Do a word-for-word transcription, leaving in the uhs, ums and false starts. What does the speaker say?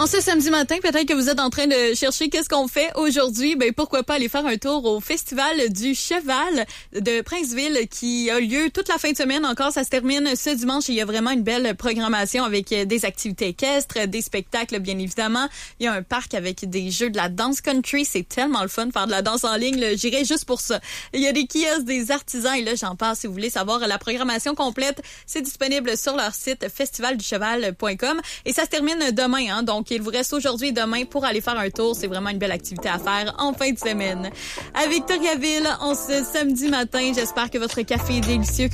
En ce samedi matin, peut-être que vous êtes en train de chercher qu'est-ce qu'on fait aujourd'hui. Ben pourquoi pas aller faire un tour au Festival du Cheval de Princeville qui a lieu toute la fin de semaine encore. Ça se termine ce dimanche et il y a vraiment une belle programmation avec des activités équestres, des spectacles bien évidemment. Il y a un parc avec des jeux de la danse country. C'est tellement le fun de faire de la danse en ligne. Là. J'irai juste pour ça. Il y a des kiosques, des artisans et là j'en passe. Si vous voulez savoir la programmation complète, c'est disponible sur leur site festival du cheval point com et ça se termine demain. Hein, donc il vous reste aujourd'hui et demain pour aller faire un tour. C'est vraiment une belle activité à faire en fin de semaine. À Victoriaville, en ce samedi matin, j'espère que votre café est délicieux, que